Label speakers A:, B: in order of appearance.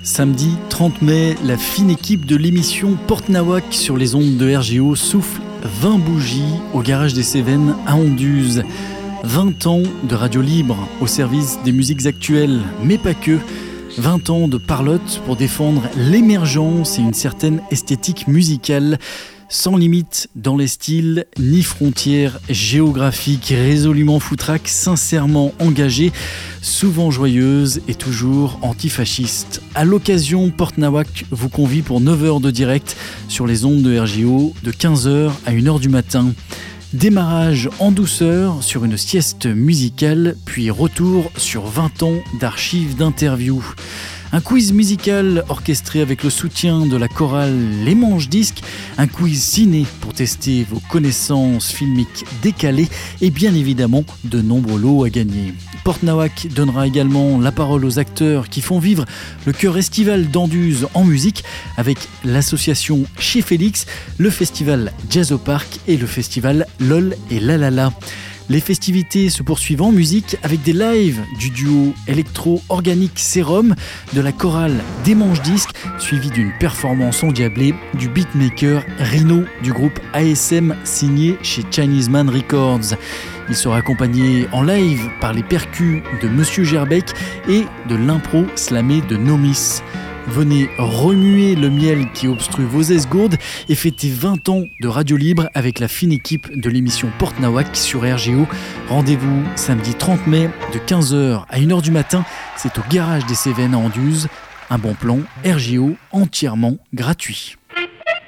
A: Samedi 30 mai, la fine équipe de l'émission Porte Nawak sur les ondes de RGO souffle 20 bougies au garage des Cévennes à Anduze. 20 ans de radio libre au service des musiques actuelles, mais pas que. 20 ans de parlotte pour défendre l'émergence et une certaine esthétique musicale. Sans limite dans les styles, ni frontières géographiques, résolument foutraque, sincèrement engagée, souvent joyeuse et toujours antifasciste. À l'occasion, Porte Nawak vous convie pour 9 heures de direct sur les ondes de RGO de 15h à 1h du matin. Démarrage en douceur sur une sieste musicale, puis retour sur 20 ans d'archives d'interviews. Un quiz musical orchestré avec le soutien de la chorale Les Manches Disques, un quiz ciné pour tester vos connaissances filmiques décalées et bien évidemment de nombreux lots à gagner. Porte Nawak donnera également la parole aux acteurs qui font vivre le chœur estival d'Anduze en musique avec l'association Chez Félix, le festival Jazz au Parc et le festival LOL et Lalala. Les festivités se poursuivent en musique avec des lives du duo électro-organique Sérum, de la chorale des Manches Disques, suivi d'une performance endiablée du beatmaker Rino du groupe ASM signé chez Chinese Man Records. Il sera accompagné en live par les percus de Monsieur Gerbec et de l'impro slamé de Nomis. Venez remuer le miel qui obstrue vos esgourdes et fêter 20 ans de radio libre avec la fine équipe de l'émission Porte Nawak sur RGO. Rendez-vous samedi 30 mai de 15h à 1h du matin. C'est au garage des Cévennes à Anduze. Un bon plan RGO entièrement gratuit.